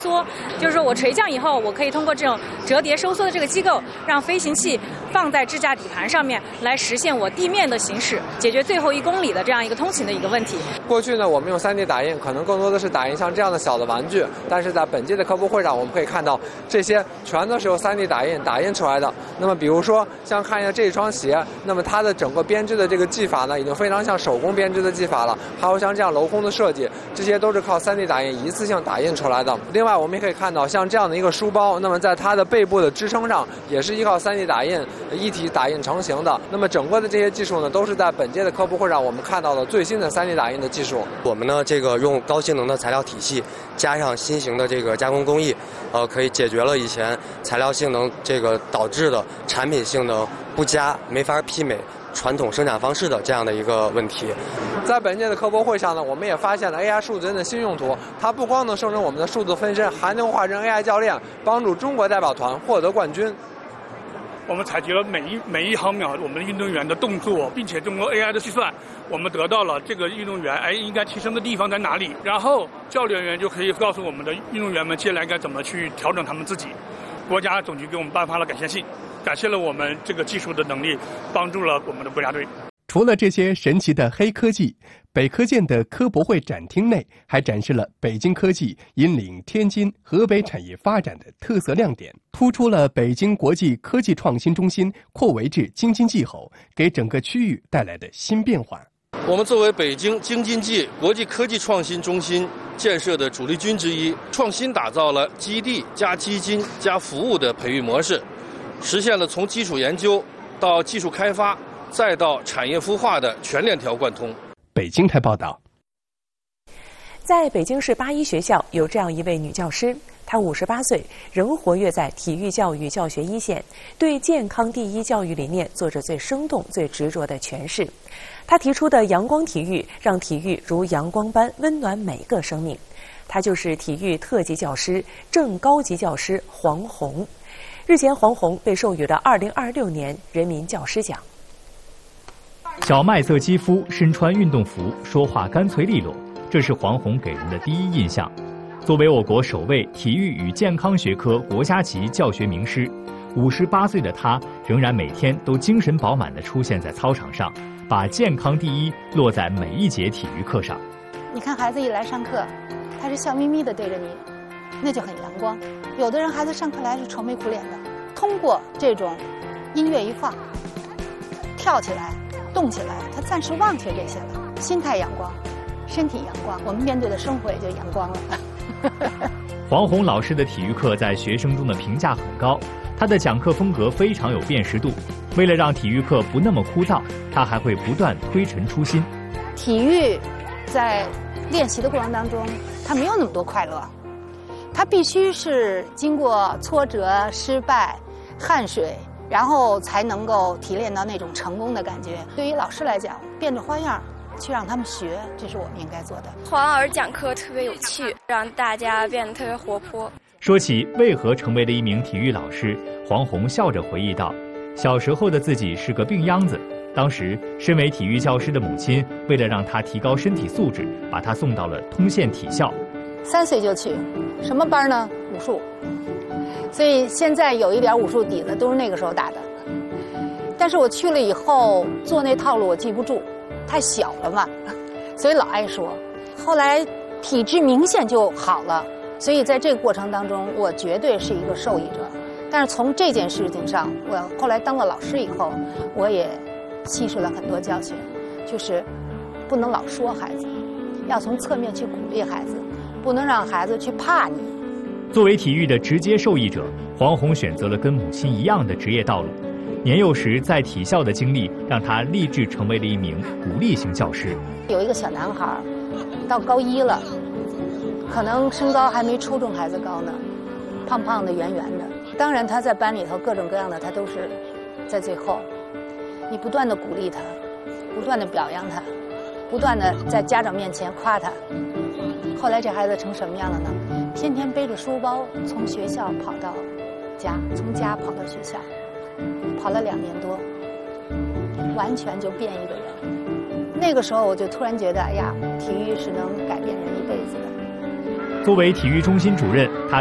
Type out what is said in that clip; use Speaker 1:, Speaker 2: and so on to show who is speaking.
Speaker 1: 就是说我垂降以后，我可以通过这种折叠收缩的这个机构，让飞行器放在支架底盘上面，来实现我地面的行驶，解决最后1公里的这样一个通勤的一个问题。
Speaker 2: 过去呢，我们用3D 打印，可能更多的是打印像这样的小的玩具，但是在本届的科博会上，我们可以看到这些全都是由3D 打印出来的。那么比如说像看一下这一双鞋，那么它的整个编织的这个技法呢，已经非常像手工编织的技法了。还有像这样镂空的设计，这些都是靠3D 打印一次性打印出来的。另外我们也可以看到像这样的一个书包，那么在它的背部的支撑上也是依靠3D 打印一体打印成型的。那么整个的这些技术呢，都是在本届的科博会上我们看到的最新的3D 打印的技术。
Speaker 3: 我们呢，这个用高性能的材料体系加上新型的这个加工工艺，可以解决了以前材料性能这个导致的产品性能不佳、没法媲美传统生产方式的这样的一个问题。
Speaker 2: 在本届的科博会上呢，我们也发现了 AI 数字人的新用途，它不光能生成我们的数字分身，还能化身 AI 教练，帮助中国代表团获得冠军。
Speaker 4: 我们采集了每一毫秒我们的运动员的动作，并且通过 AI 的计算，我们得到了这个运动员应该提升的地方在哪里，然后教练员就可以告诉我们的运动员们接下来该怎么去调整他们自己。国家总局给我们颁发了感谢信，感谢了我们这个技术的能力，帮助了我们的国家队。
Speaker 5: 除了这些神奇的黑科技，北科建的科博会展厅内还展示了北京科技引领天津、河北产业发展的特色亮点，突出了北京国际科技创新中心扩围至京津冀后给整个区域带来的新变化。
Speaker 6: 我们作为北京京津冀国际科技创新中心建设的主力军之一，创新打造了基地加基金加服务的培育模式，实现了从基础研究到技术开发再到产业孵化的全链条贯通。
Speaker 5: 北京台报道。
Speaker 7: 在北京市八一学校有这样一位女教师，她58岁，仍活跃在体育教育教学一线，对健康第一教育理念做着最生动、最执着的诠释。她提出的阳光体育，让体育如阳光般温暖每个生命。她就是体育特级教师、正高级教师黄红。日前，黄红被授予了2026年人民教师奖。
Speaker 8: 小麦色肌肤，身穿运动服，说话干脆利落，这是黄红给人的第一印象。作为我国首位体育与健康学科国家级教学名师，58岁的他仍然每天都精神饱满地出现在操场上，把健康第一落在每一节体育课上。
Speaker 9: 你看孩子一来上课，他是笑眯眯地对着你，那就很阳光。有的人孩子上课来是愁眉苦脸的，通过这种音乐一放，跳起来动起来，他暂时忘却这些了，心态阳光，身体阳光，我们面对的生活也就阳光了。
Speaker 8: 黄红老师的体育课在学生中的评价很高，他的讲课风格非常有辨识度。为了让体育课不那么枯燥，他还会不断推陈出新。
Speaker 9: 体育在练习的过程当中，他没有那么多快乐，他必须是经过挫折、失败、汗水，然后才能够提炼到那种成功的感觉。对于老师来讲，变着花样去让他们学，这是我们应该做的。
Speaker 10: 黄老师讲课特别有趣，让大家变得特别活泼。
Speaker 8: 说起为何成为了一名体育老师，黄红笑着回忆道：小时候的自己是个病秧子，当时身为体育教师的母亲为了让他提高身体素质，把他送到了通县体校。
Speaker 9: 3岁就去，什么班呢？武术。所以现在有一点武术底子都是那个时候打的。但是我去了以后做那套路我记不住，太小了嘛，所以老爱说。后来体质明显就好了，所以在这个过程当中我绝对是一个受益者。但是从这件事情上，我后来当了老师以后，我也吸收了很多教训，就是不能老说孩子，要从侧面去鼓励孩子，不能让孩子去怕你。
Speaker 8: 作为体育的直接受益者，黄红选择了跟母亲一样的职业道路。年幼时在体校的经历，让他立志成为了一名鼓励型教师。
Speaker 9: 有一个小男孩，到高1了，可能身高还没初中孩子高呢，胖胖的、圆圆的。当然他在班里头各种各样的，他都是在最后。你不断的鼓励他，不断的表扬他，不断的在家长面前夸他。后来这孩子成什么样了呢？天天背着书包从学校跑到家，从家跑到学校，跑了2年多，完全就变一个人。那个时候我就突然觉得，哎呀，体育是能改变人一辈子的。
Speaker 8: 作为体育中心主任，他